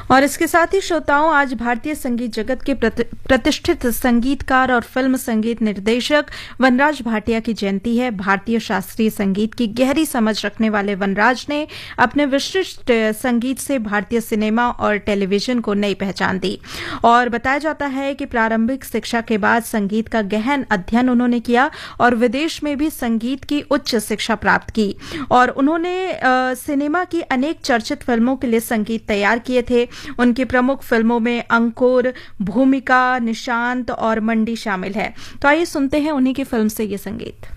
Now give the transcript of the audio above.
और इसके साथ ही श्रोताओं, आज भारतीय संगीत जगत के प्रतिष्ठित संगीतकार और फिल्म संगीत निर्देशक वनराज भाटिया की जयंती है। भारतीय शास्त्रीय संगीत की गहरी समझ रखने वाले वनराज ने अपने विशिष्ट संगीत से भारतीय सिनेमा और टेलीविजन को नई पहचान दी। और बताया जाता है कि प्रारंभिक शिक्षा के बाद संगीत का गहन अध्ययन उन्होंने किया और विदेश में भी संगीत की उच्च शिक्षा प्राप्त की। और उन्होंने सिनेमा की अनेक चर्चित फिल्मों के लिए संगीत तैयार किए थे। उनकी प्रमुख फिल्मों में अंकुर, भूमिका, निशांत और मंडी शामिल है। तो आइए सुनते हैं उन्हीं की फिल्म से ये संगीत।